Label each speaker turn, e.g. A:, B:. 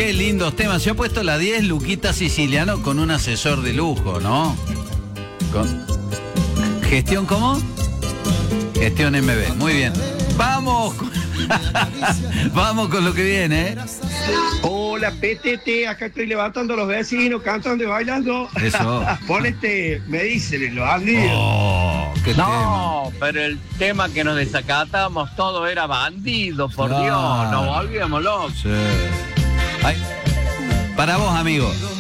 A: Qué lindos temas. Se ha puesto la 10 Luquita Siciliano con un asesor de lujo, ¿no? ¿Gestión cómo? Gestión MB. Muy bien. Vamos. Vamos con lo que viene, ¿eh?
B: Hola, PTT, acá estoy levantando a los vecinos, cantando y bailando.
A: Eso.
B: Pon me dicen, los bandidos.
A: Oh, qué tema.
C: No, pero el tema que nos desacatamos todo era bandido, por
A: Claro.
C: Dios, nos volvíamos locos.
A: Sí. Ay, para vos, amigo.